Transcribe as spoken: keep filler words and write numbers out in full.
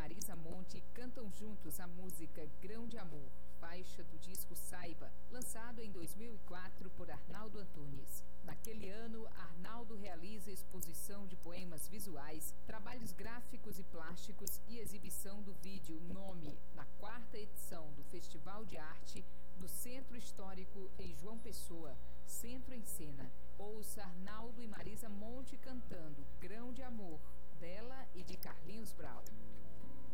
Marisa Monte cantam juntos a música Grão de Amor, faixa do disco Saiba, lançado em dois mil e quatro por Arnaldo Antunes. Naquele ano, Arnaldo realiza exposição de poemas visuais, trabalhos gráficos e plásticos e exibição do vídeo Nome, na quarta edição do Festival de Arte do Centro Histórico em João Pessoa, Centro em Cena. Ouça Arnaldo e Marisa Monte cantando Grão de Amor, dela e de Carlinhos